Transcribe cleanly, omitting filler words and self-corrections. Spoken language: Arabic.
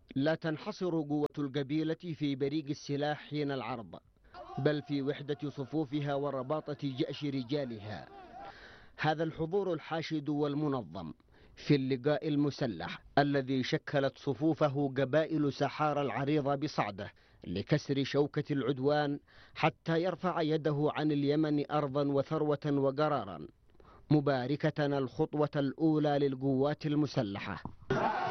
لا تنحصر قوة القبيلة في بريق السلاح حين العرض، بل في وحدة صفوفها ورباطة جأش رجالها. هذا الحضور الحاشد والمنظم في اللقاء المسلح الذي شكلت صفوفه قبائل سحار العريضة بصعده لكسر شوكة العدوان حتى يرفع يده عن اليمن أرضا وثروة وقرارا، مباركة الخطوة الأولى للقوات المسلحة.